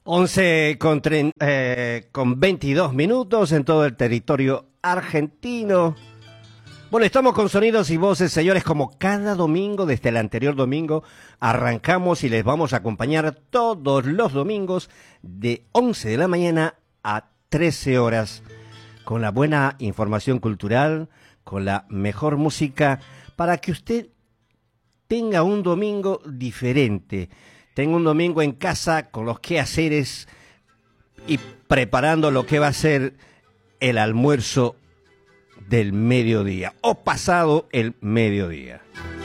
con 22 minutos en todo el territorio argentino. Bueno, estamos con sonidos y voces, señores, como cada domingo, desde el anterior domingo, arrancamos y les vamos a acompañar todos los domingos de 11 de la mañana a 13 horas, con la buena información cultural, con la mejor música, para que usted tenga un domingo diferente, tenga un domingo en casa con los quehaceres y preparando lo que va a ser el almuerzo del mediodía o pasado el mediodía.